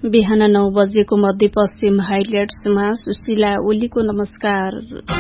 बिहान 9 बजेको मध्यपश्चिम हाइलाइट्समा सुशीला ओलीको नमस्कार।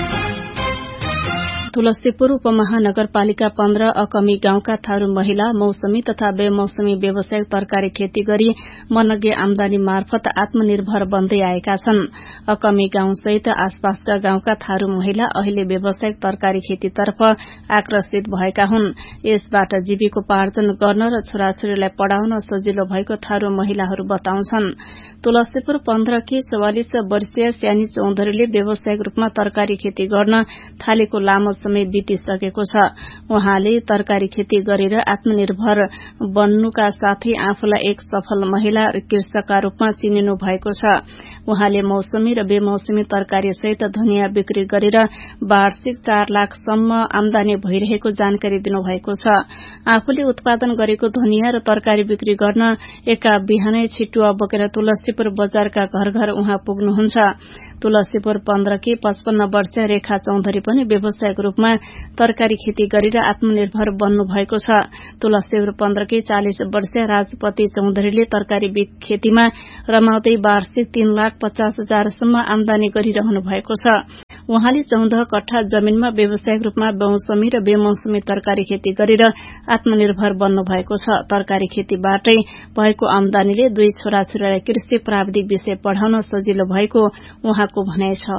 तुलसीपुर उपमहानगरपालिका 15 अकमी गाउँका थारू महिला मौसमी तथा बेमौसमी व्यावसायिक तरकारी खेती गरी मनग्गे आमदानी मार्फत आत्मनिर्भर बन्दै आएका छन्। अकमी गाउँसहित आसपासका गाउँका थारू महिला अहिले व्यावसायिक तरकारी खेतीतर्फ आकर्षित भएका हुन्। यसबाट जीविकोपार्जन गर्न र छोराछोरीलाई पढ़ाउन सजिलो भएको थारू महिलाहरू बताउँछन्। तुलसीपुर 15 की 44 वर्षीय स्यानी चौधरीले व्यावसायिक रूपमा तरकारी खेती गर्न थालेको लामो समय बितिसकेको छ। उहाँले तरकारी खेती गरेर आत्मनिर्भर बन्नुका साथै आफूलाई एक सफल महिला कृषकका रूपमा चिनिनु भएको छ। उहाँले मौसमी र बेमौसमी तरकारी सहित धनियाँ बिक्री गरेर वार्षिक 4 लाखसम्म आमदानी भइरहेको जानकारी दिनुभएको छ। आफूले उत्पादन गरेको धनियाँ र तरकारी बिक्री गर्न एका बिहानै छिटुवा बोकेर तुलसीपुर बजारका घर घर उहाँ पुग्नुहुन्छ। तुलसीपुर 15 की 55 वर्षीय रेखा चौधरी पनि व्यावसायिक रूपमा तरकारी खेती गरेर आत्मनिर्भर बन्नु भएको छ। तुलसीपुर 15 की 40 वर्षीय राजपति चौधरीले तरकारी खेतीमा रमाउँदै वार्षिक 3,50,000 सम्म आमदानी गरिरहनु भएको छ। उहाँले 14 कट्ठा जमीनमा व्यावसायिक रूपमा मौसमी र बेमौसमी तरकारी खेती गरेर आत्मनिर्भर बन्नु भएको छ। तरकारी खेतीबाटै भएको आमदानीले 2 छोराछोरीलाई कृषि प्राविधिक विषय पढ़ाउन सजिलो भएको उहाँको भनाइ छ।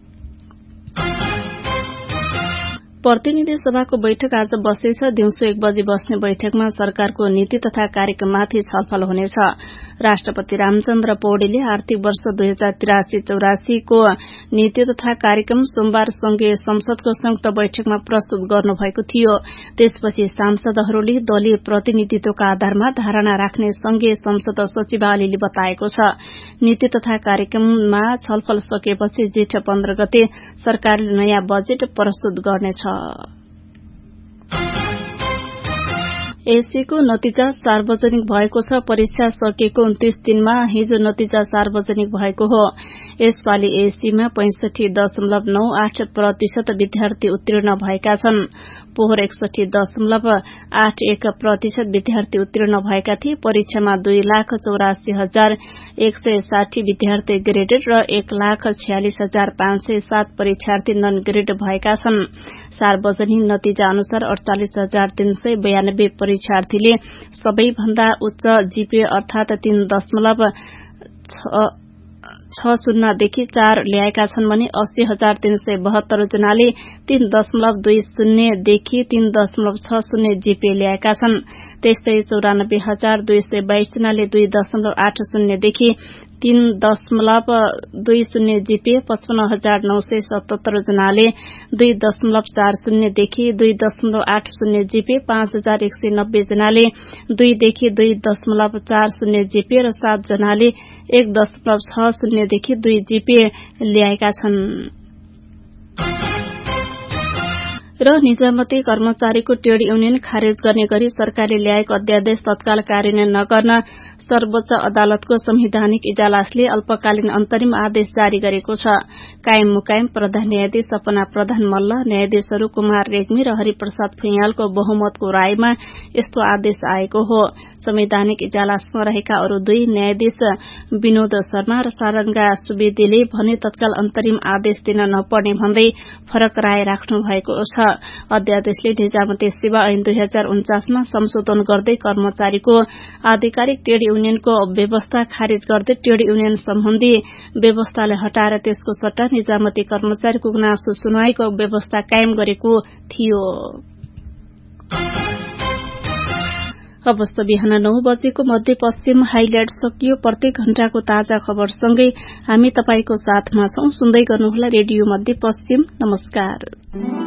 प्रतिनिधि सभाको बैठक आज बसेछ। दिउँसो 1 बजे बस्ने बैठकमा सरकारको नीति तथा कार्यक्रममाथि छलफल हुनेछ। राष्ट्रपति रामचन्द्र पौडेलले आर्थिक वर्ष 2083-84 को नीति तथा कार्यक्रम सोमबार संघीय संसदको संयुक्त बैठकमा प्रस्तुत गर्नुभएको थियो। त्यसपछि सांसदहरूले दलीय प्रतिनिधित्वका आधारमा धारणा राख्ने संघीय संसद सचिवालयले बताएको छ। नीति तथा कार्यक्रममा छलफल सकेपछि जेठ 15 गते सरकारले नयाँ बजेट प्रस्तुत गर्नेछ। एससीको नतिजा सार्वजनिक भएको छ। परीक्षा सकिएको 29 दिनमा हिजो नतिजा सार्वजनिक भएको हो। यसपालि एससीमा 65.98% विद्यार्थी उत्तीर्ण भएका छन्। पोहोर 61.81% विद्यार्थी उत्तीर्ण भएका थिए। परीक्षामा 2,84,160 विद्यार्थी ग्रेडेड र 1,46,507 परीक्षार्थी नन ग्रेड भएका छन्। सार्वजनिक नतिजा अनुसार 48,392 परीक्षार्थीले सबैभन्दा उच्च जीपीए अर्थात 3.60 देखि 4 ल्याएका छन् भने 80,372 जनाले 3.20 देखि 3.60 जीपीए ल्याएका छन्। त्यस्तै 94,222 जनाले 2.80 देखि 3.20 जीपीए, 55,977 जनाले 2.40 देखि 2.80 जीपीए, 5,190 जनाले 2 देखि 2.40 जीपीए र 7 जनाले 1.60 देखि 2 जीपीए ल्याएका छन्। र निजामती कर्मचारीको ट्रेड युनियन खारेज गर्ने गरी सरकारले ल्याएको अध्यादेश तत्काल कार्यान्वयन नगर्न सर्वोच्च अदालतको संवैधानिक इजलासले अल्पकालीन अन्तरिम आदेश जारी गरेको छ। कायम मुकायम प्रधान न्यायाधीश सपना प्रधान मल्ल, न्यायाधीशहरू कुमार रेग्मी र हरिप्रसाद भुइयालको बहुमतको रायमा यस्तो आदेश आएको हो। संवैधानिक इजलासमा रहेका अरू 2 न्यायाधीश विनोद शर्मा र सारंगा सुवेदीले भने तत्काल अन्तरिम आदेश दिन नपर्ने भन्दै फरक राय राख्नु भएको छ। अध्यादेशले निजामती सेवा ऐन 2049 मा संशोधन गर्दै कर्मचारीको आधिकारिक ट्रेड युनियनको व्यवस्था खारेज गर्दै ट्रेड युनियन सम्बन्धी व्यवस्थालाई हटाएर त्यसको सट्टा निजामती कर्मचारीको गुनासो सुनवाईको व्यवस्था कायम गरेको थियो। अवस्था बिहान 9 बजेको मध्यपश्चिम हाइलाइट सकियो। प्रत्येक घण्टाको ताजा खबरसँगै हामी तपाईको साथमा छौं। सुन्दै गर्नुहोला रेडियो मध्यपश्चिम। नमस्कार।